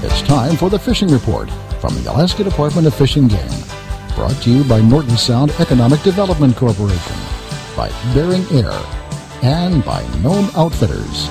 It's time for the Fishing Report from the Alaska Department of Fish and Game. Brought to you by Norton Sound Economic Development Corporation, by Bering Air, and by Nome Outfitters.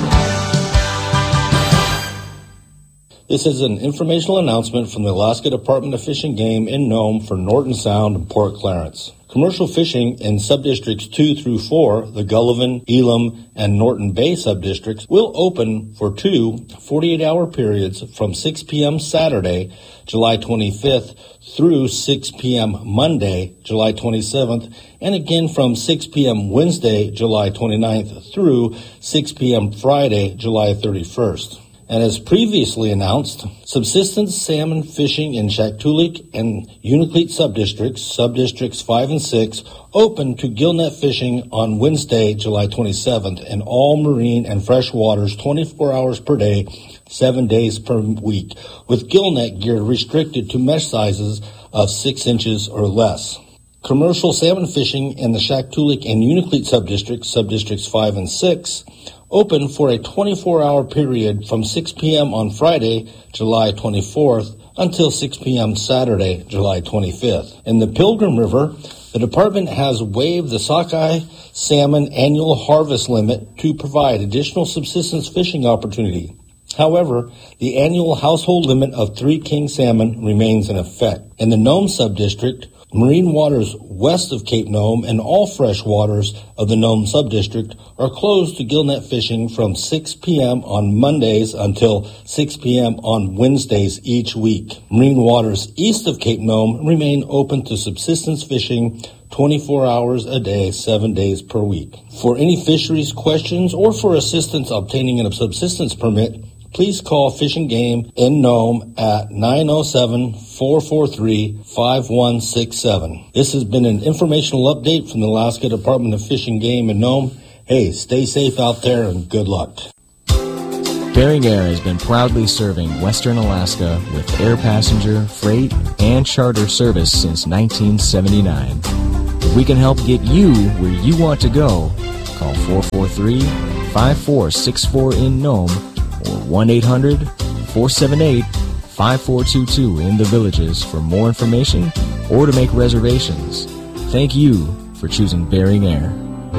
This is an informational announcement from the Alaska Department of Fish and Game in Nome for Norton Sound and Port Clarence. Commercial fishing in subdistricts 2 through 4, the Gullivan, Elam, and Norton Bay subdistricts, will open for 2 48-hour periods from 6 p.m. Saturday, July 25th, through 6 p.m. Monday, July 27th, and again from 6 p.m. Wednesday, July 29th, through 6 p.m. Friday, July 31st. And as previously announced, subsistence salmon fishing in Shaktoolik and Unalakleet subdistricts 5 and 6, open to gillnet fishing on Wednesday, July 27th, in all marine and fresh waters 24 hours per day, 7 days per week, with gillnet gear restricted to mesh sizes of 6 inches or less. Commercial salmon fishing in the Shaktoolik and Unalakleet subdistricts 5 and 6, open for a 24-hour period from 6 p.m. on Friday, July 24th, until 6 p.m. Saturday, July 25th. In the Pilgrim River, the department has waived the sockeye salmon annual harvest limit to provide additional subsistence fishing opportunity. However, the annual household limit of 3 king salmon remains in effect. In the Nome subdistrict, marine waters west of Cape Nome and all fresh waters of the Nome subdistrict are closed to gillnet fishing from 6 p.m. on Mondays until 6 p.m. on Wednesdays each week. Marine waters east of Cape Nome remain open to subsistence fishing 24 hours a day, 7 days per week. For any fisheries questions or for assistance obtaining a subsistence permit, please call Fish and Game in Nome at 907-443-5167. This has been an informational update from the Alaska Department of Fish and Game in Nome. Hey, stay safe out there and good luck. Bering Air has been proudly serving Western Alaska with air passenger, freight, and charter service since 1979. If we can help get you where you want to go, call 443-5464 in Nome or 1-800-478-5422 in the Villages for more information or to make reservations. Thank you for choosing Bering Air.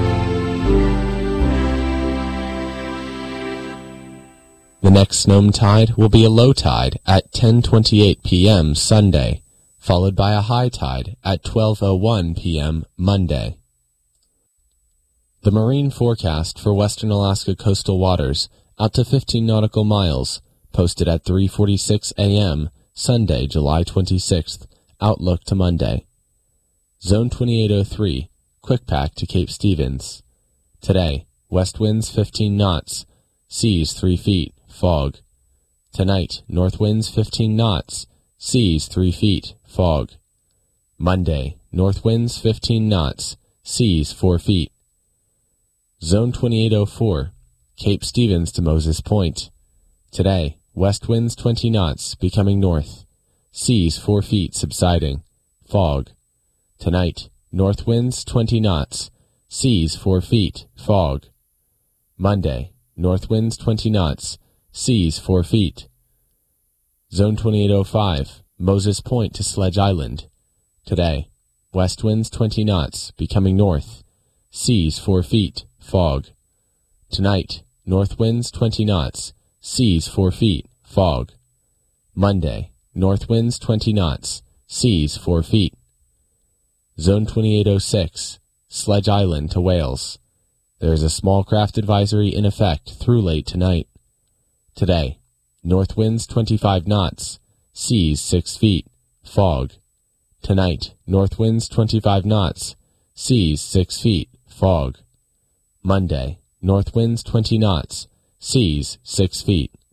The next Nome tide will be a low tide at 10:28 p.m. Sunday, followed by a high tide at 12:01 p.m. Monday. The marine forecast for Western Alaska coastal waters up to 15 nautical miles, posted at 3:46 a.m. Sunday, July 26th, outlook to Monday. Zone 2803, quick pack to Cape Stevens. Today, west winds 15 knots, seas 3 feet, fog. Tonight, north winds 15 knots, seas 3 feet, fog. Monday, north winds 15 knots, seas 4 feet. Zone 2804, Cape Stevens to Moses Point. Today, west winds 20 knots, becoming north. Seas 4 feet, subsiding. Fog. Tonight, north winds 20 knots. Seas 4 feet, fog. Monday, north winds 20 knots. Seas 4 feet. Zone 2805, Moses Point to Sledge Island. Today, west winds 20 knots, becoming north. Seas 4 feet, fog. Tonight, north winds 20 knots, seas 4 feet, fog. Monday, north winds 20 knots, seas 4 feet. Zone 2806, Sledge Island to Wales. There is a small craft advisory in effect through late tonight. Today, north winds 25 knots, seas 6 feet, fog. Tonight, north winds 25 knots, seas 6 feet, fog. Monday, north winds 20 knots, seas 6 feet.